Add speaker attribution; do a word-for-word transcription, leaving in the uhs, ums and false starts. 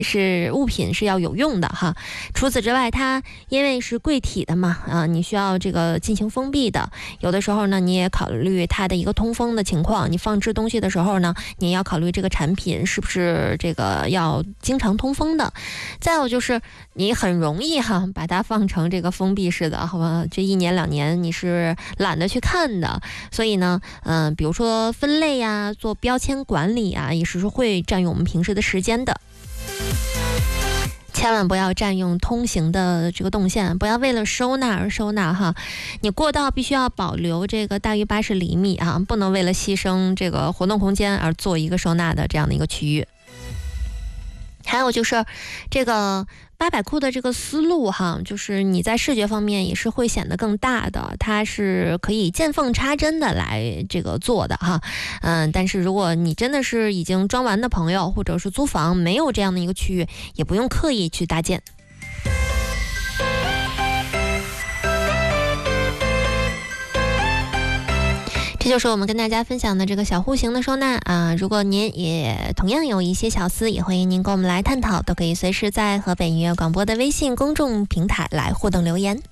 Speaker 1: 是物品是要有用的哈。除此之外，它因为是柜体的嘛，啊，你需要这个进行封闭的。有的时候呢，你也考虑它的一个通风的情况。你放置东西的时候呢，你也要考虑这个产品是不是这个要经常通风的。再有就是你很容易哈把它放成这个封闭式的，好吧？这一年两年你是懒得去看的，所以呢，嗯、呃，比如说分类呀、做标签管理啊，也是会占用我们平时的时间的。千万不要占用通行的这个动线，不要为了收纳而收纳哈。你过道必须要保留这个大于八十厘米啊，不能为了牺牲这个活动空间而做一个收纳的这样的一个区域。还有就是这个八百库的这个思路哈，就是你在视觉方面也是会显得更大的，它是可以见缝插针的来这个做的哈。嗯，但是如果你真的是已经装完的朋友，或者是租房没有这样的一个区域，也不用刻意去搭建。这就是我们跟大家分享的这个小户型的收纳啊！如果您也同样有一些小思，也欢迎您跟我们来探讨，都可以随时在河北音乐广播的微信公众平台来互动留言。